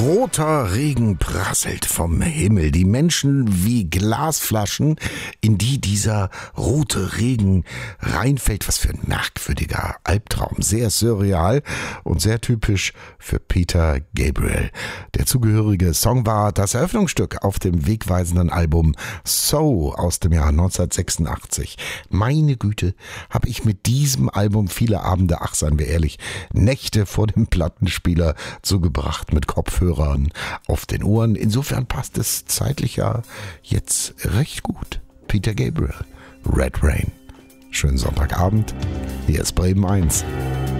Roter Regen prasselt vom Himmel, die Menschen wie Glasflaschen, in die dieser rote Regen reinfällt. Was für ein merkwürdiger Albtraum, sehr surreal und sehr typisch für Peter Gabriel. Der zugehörige Song war das Eröffnungsstück auf dem wegweisenden Album So aus dem Jahr 1986. Meine Güte, habe ich mit diesem Album viele Abende, ach seien wir ehrlich, Nächte vor dem Plattenspieler zugebracht mit Kopfhörern auf den Ohren. Insofern passt es zeitlich ja jetzt recht gut. Peter Gabriel, Red Rain. Schönen Sonntagabend. Hier ist Bremen 1.